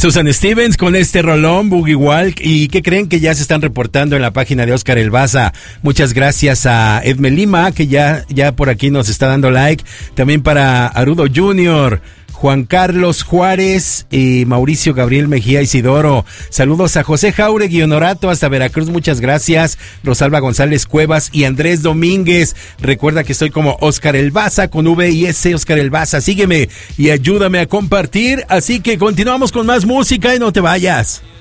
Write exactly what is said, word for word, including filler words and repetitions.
Susan Stevens con este rolón, Boogie Walk. ¿Y qué creen? Que ya se están reportando en la página de Oscar El Baza. Muchas gracias a Edme Lima, que ya, ya por aquí nos está dando like. También para Arudo junior, Juan Carlos Juárez y Mauricio Gabriel Mejía Isidoro. Saludos a José Jauregui Honorato hasta Veracruz, muchas gracias. Rosalba González Cuevas y Andrés Domínguez. Recuerda que estoy como Oscar El Baza con V y S, Oscar El Baza. Sígueme y ayúdame a compartir. Así que continuamos con más música y no te vayas.